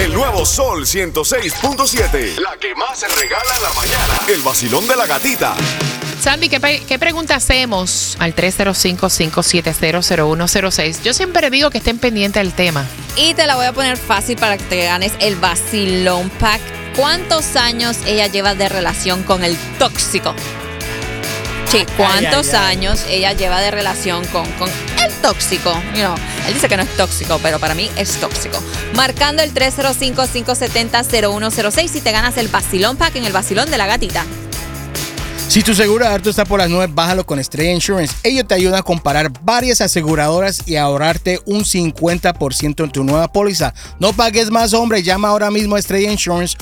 El nuevo Sol 106.7. La que más se regala en la mañana. El vacilón de la gatita. Sandy, ¿qué pregunta hacemos al 305-570-0106? Yo siempre digo que estén pendientes del tema. Y te la voy a poner fácil para que te ganes el vacilón pack. ¿Cuántos años ella lleva de relación con el tóxico? Sí, ¿cuántos años ella lleva de relación con el tóxico? Él dice que no es tóxico, pero para mí es tóxico. Marcando el 305-570-0106 y te ganas el vacilón pack en el vacilón de la gatita. Si tu seguro de auto está por las nubes, bájalo con Estrella Insurance. Ellos te ayudan a comparar varias aseguradoras y a ahorrarte un 50% en tu nueva póliza. No pagues más, hombre. Llama ahora mismo a Estrella Insurance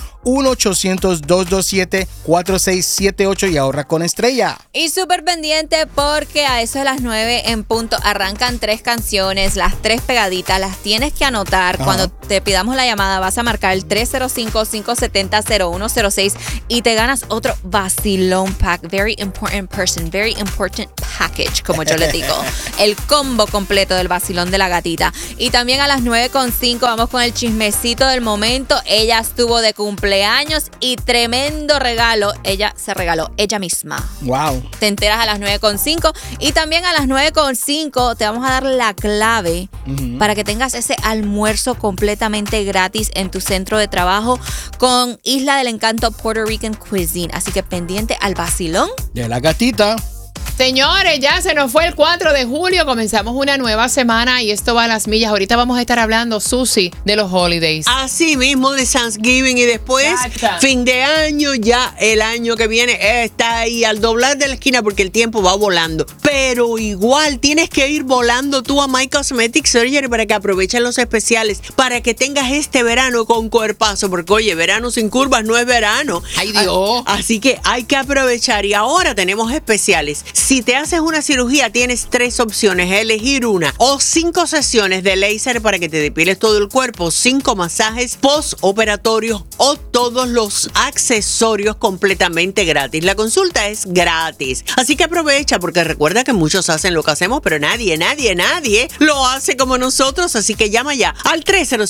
1-800-227-4678 y ahorra con Estrella. Y súper pendiente porque a eso de las 9 en punto arrancan 3 canciones, las 3 pegaditas, las tienes que anotar. Ajá. Cuando te pidamos la llamada vas a marcar el 305-570-0106 y te ganas otro vacilón pack. Very important person, very important package, como yo les digo. El combo completo del vacilón de la gatita. Y también a las 9:05 vamos con el chismecito del momento. Ella estuvo de cumpleaños y tremendo regalo. Ella se regaló ella misma. Wow. Te enteras a las 9:05 y también a las 9:05 te vamos a dar la clave para que tengas ese almuerzo completamente gratis en tu centro de trabajo con Isla del Encanto Puerto Rican Cuisine. Así que pendiente al vacilón de la gatita. Señores, ya se nos fue el 4 de julio, comenzamos una nueva semana y esto va a las millas. Ahorita vamos a estar hablando, Susi, de los holidays. Así mismo, de Thanksgiving y después fin de año, ya el año que viene está ahí al doblar de la esquina porque el tiempo va volando. Pero igual tienes que ir volando tú a My Cosmetic Surgery para que aprovechen los especiales, para que tengas este verano con cuerpazo, porque oye, verano sin curvas no es verano. ¡Ay, Dios! Así que hay que aprovechar y ahora tenemos especiales. Si te haces una cirugía, tienes 3 opciones, elegir una o 5 sesiones de láser para que te depiles todo el cuerpo, 5 masajes postoperatorios o todos los accesorios completamente gratis. La consulta es gratis, así que aprovecha porque recuerda que muchos hacen lo que hacemos, pero nadie lo hace como nosotros, así que llama ya al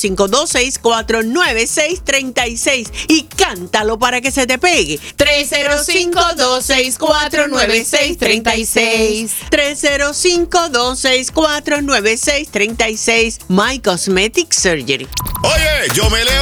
305-264-9636 y cántalo para que se te pegue. 305-264-9636 305-264-9636 My Cosmetic Surgery. Oye, yo me leo